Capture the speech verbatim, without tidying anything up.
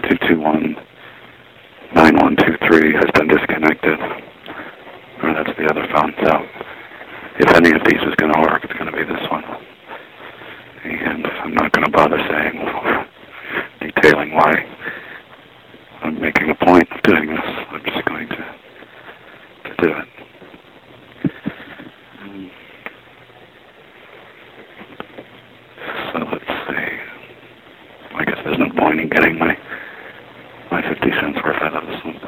two two one, nine one two three has been disconnected. Or that's the other phone. So if any of these is going to work, it's going to be this one. And I'm not going to bother saying, detailing why I'm making a point of doing this. I'm just going to, to do it. So let's see. I guess there's no point in getting my